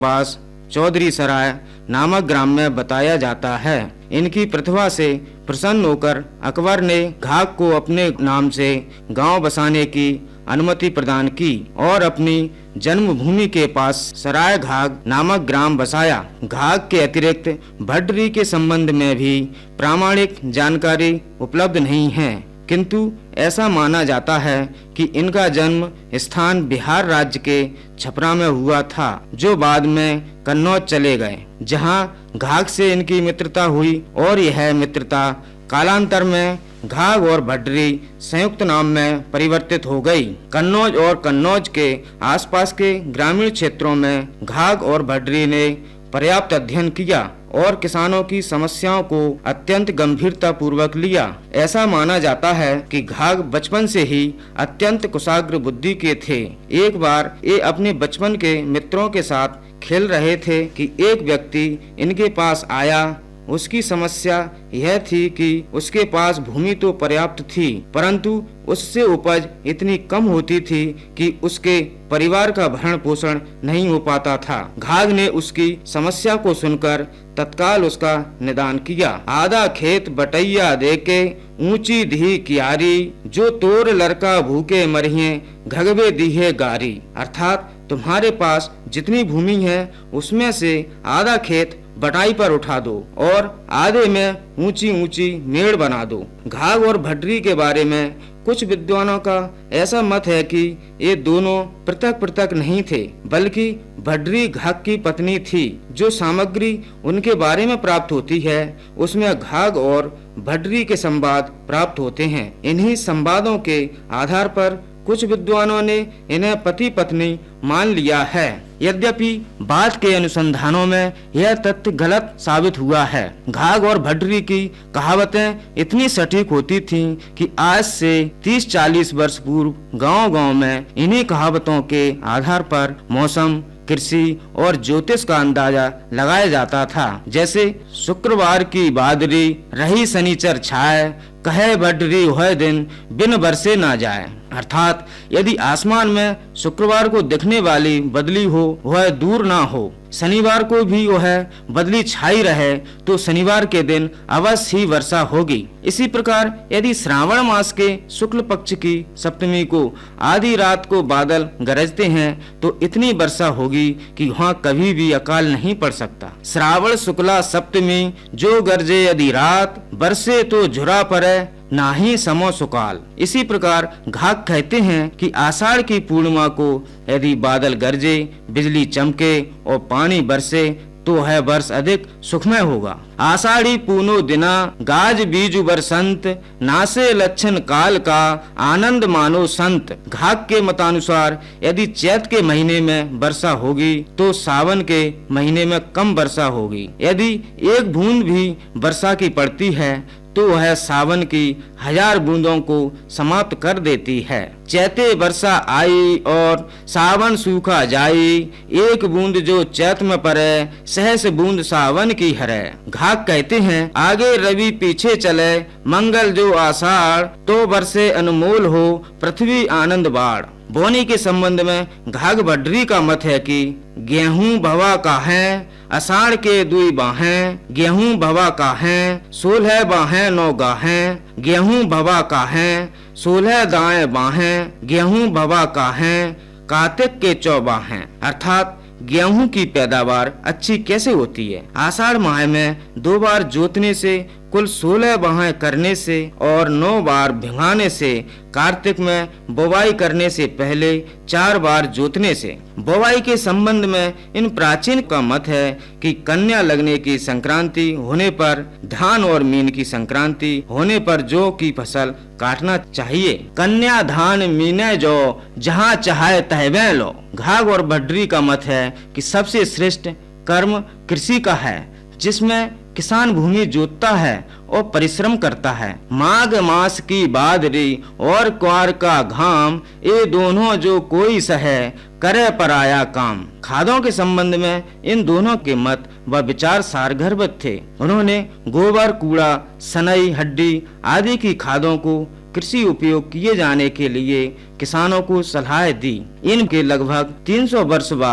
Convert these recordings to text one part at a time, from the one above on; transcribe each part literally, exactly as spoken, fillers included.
पास चौधरी सराय नामक ग्राम में बताया जाता है। इनकी प्रतिभा से प्रसन्न होकर अकबर ने घाघ को अपने नाम से गांव बसाने की अनुमति प्रदान की और अपनी जन्मभूमि के पास सराय घाघ नामक ग्राम बसाया। घाघ के अतिरिक्त भड्डरी के संबंध में भी प्रामाणिक जानकारी उपलब्ध नहीं है, किंतु ऐसा माना जाता है कि इनका जन्म स्थान बिहार राज्य के छपरा में हुआ था, जो बाद में कन्नौज चले गए, जहां घाघ से इनकी मित्रता हुई और यह मित्रता कालांतर में घाघ और भड्डरी संयुक्त नाम में परिवर्तित हो गई। कन्नौज और कन्नौज के आसपास के ग्रामीण क्षेत्रों में घाघ और भड्डरी ने पर्याप्त अध्ययन किया और किसानों की समस्याओं को अत्यंत गंभीरता पूर्वक लिया। ऐसा माना जाता है कि घाघ बचपन से ही अत्यंत कुशाग्र बुद्धि के थे। एक बार ये अपने बचपन के मित्रों के साथ खेल रहे थे कि एक व्यक्ति इनके पास आया। उसकी समस्या यह थी कि उसके पास भूमि तो पर्याप्त थी, परंतु उससे उपज इतनी कम होती थी कि उसके परिवार का भरण पोषण नहीं हो पाता था। घाघ ने उसकी समस्या को सुनकर तत्काल उसका निदान किया। आधा खेत बटैया देके ऊंची धी कियारी, जो तोर लड़का भूखे मरिए घगबे दीहे गारी। अर्थात तुम्हारे पास जितनी भूमि है उसमें से आधा खेत बटाई पर उठा दो और आधे में ऊंची ऊंची मेड़ बना दो। घाघ और भड्डरी के बारे में कुछ विद्वानों का ऐसा मत है कि ये दोनों पृथक पृथक नहीं थे, बल्कि भड्डरी घाघ की पत्नी थी। जो सामग्री उनके बारे में प्राप्त होती है उसमें घाघ और भड्डरी के संवाद प्राप्त होते हैं। इन्हीं संवादों के आधार पर कुछ विद्वानों ने इन्हें पति पत्नी मान लिया है। यद्यपि बाद के अनुसंधानों में यह तथ्य गलत साबित हुआ है। घाघ और भड्डरी की कहावतें इतनी सटीक होती थीं कि आज से तीस चालीस वर्ष पूर्व गांव-गांव में इन्हीं कहावतों के आधार पर मौसम, कृषि और ज्योतिष का अंदाजा लगाया जाता था। जैसे शुक्रवार की बादरी रही शनिचर छाए, कहे भड्डरी वह दिन बिन बरसे ना जाए। अर्थात यदि आसमान में शुक्रवार को दिखने वाली बदली हो वह दूर ना हो, शनिवार को भी वह बदली छाई रहे तो शनिवार के दिन अवश्य ही वर्षा होगी। इसी प्रकार यदि श्रावण मास के शुक्ल पक्ष की सप्तमी को आधी रात को बादल गरजते हैं तो इतनी वर्षा होगी कि वहाँ कभी भी अकाल नहीं पड़ सकता। श्रावण शुक्ला सप्तमी जो गरजे यदि रात, बरसे तो झुरा पड़े ना ही समो सुकाल। इसी प्रकार घाघ कहते हैं कि आषाढ़ की पूर्णिमा को यदि बादल गरजे, बिजली चमके और पानी बरसे तो है वर्ष अधिक सुखमय होगा। आषाढ़ी पूनो दिना गाज बीजु बरसंत, नासे लक्षण काल का आनंद मानो संत। घाघ के मतानुसार यदि चैत के महीने में वर्षा होगी तो सावन के महीने में कम वर्षा होगी। यदि एक बूंद भी वर्षा की पड़ती है तो वह सावन की हजार बूंदों को समाप्त कर देती है। चैते वर्षा आई और सावन सूखा जाई, एक बूंद जो चैत में पड़े सहस बूंद सावन की हरे। घाघ कहते हैं आगे रवि पीछे चले, मंगल जो आषाढ़ तो बरसे अनमोल हो पृथ्वी आनंद बाढ़। बोनी के संबंध में घाघ भड्डरी का मत है कि गेहूं भवा का है, अषाढ़ के दुई बाहें, गेहूं भवा का है, सोलह बाहें नौ गाहें, गेहूं भवा का है, सोलह दाएं बाहें, गेहूं भवा का है, कार्तिक के चौबाहें। अर्थात गेहूं की पैदावार अच्छी कैसे होती है? आषाढ़ माह में दो बार जोतने से, कुल सोलह बाहें करने से और नौ बार भिगाने से, कार्तिक में बुवाई करने से पहले चार बार जोतने से। बुवाई के संबंध में इन प्राचीन का मत है कि कन्या लगने की संक्रांति होने पर, धान और मीन की संक्रांति होने पर जौ की फसल काटना चाहिए। कन्या धान मीने जो जहाँ चाहे तहवे लो। घाघ और भड्डरी का मत है कि सबसे श्रेष्ठ कर्म कृषि का है, जिसमें किसान भूमि जोतता है और परिश्रम करता है। माघ मास की बादरी और क्वार का घाम, ये दोनों जो कोई सहे करे पराया काम। खादों के संबंध में इन दोनों के मत व विचार सारगर्भित थे। उन्होंने गोबर, कूड़ा, सनई, हड्डी आदि की खादों को कृषि उपयोग किए जाने के लिए किसानों को सलाह दी। इनके लगभग तीन सौ वर्ष बाद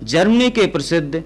जर्मनी के प्रसिद्ध